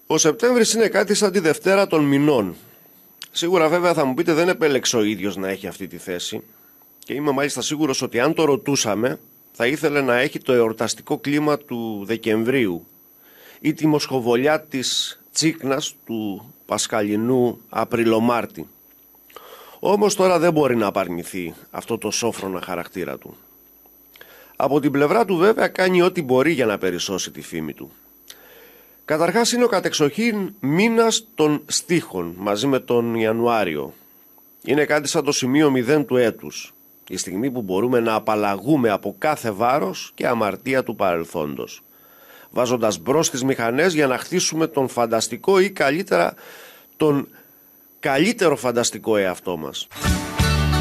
Ο Σεπτέμβρης είναι κάτι σαν τη Δευτέρα των μηνών. Σίγουρα βέβαια θα μου πείτε δεν επέλεξε ο ίδιος να έχει αυτή τη θέση και είμαι μάλιστα σίγουρος ότι αν το ρωτούσαμε θα ήθελε να έχει το εορταστικό κλίμα του Δεκεμβρίου ή τη μοσχοβολιά της Τσίκνας του Πασχαλινού Απριλομάρτη. Όμως τώρα δεν μπορεί να απαρνηθεί αυτό το σόφρονα χαρακτήρα του. Από την πλευρά του βέβαια κάνει ό,τι μπορεί για να περισσώσει τη φήμη του. Καταρχάς είναι ο κατεξοχήν μήνας των στίχων μαζί με τον Ιανουάριο. Είναι κάτι σαν το σημείο 0 του έτους. Η στιγμή που μπορούμε να απαλλαγούμε από κάθε βάρος και αμαρτία του παρελθόντος. Βάζοντας μπρος τις μηχανές για να χτίσουμε τον φανταστικό ή καλύτερα τον καλύτερο φανταστικό εαυτό μας.